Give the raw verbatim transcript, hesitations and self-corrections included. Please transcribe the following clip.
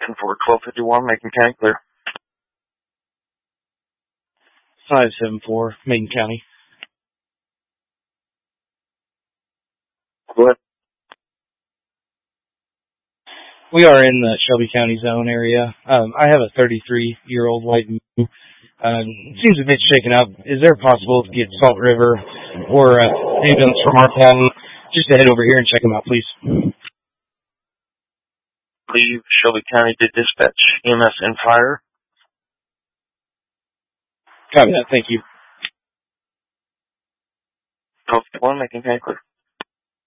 seven four, twelve fifty-one, Macon County, clear. five seven four, Macon County. Go ahead. We are in the Shelby County zone area. Um, I have a thirty-three-year-old white male. Um, seems a bit shaken up. Is there possible to get Salt River or uh, ambulance from our county just to head over here and check him out, please? Leave Shelby County to dispatch E M S and fire. Copy that. Thank you. twelve fifty-one, Macon County, clear.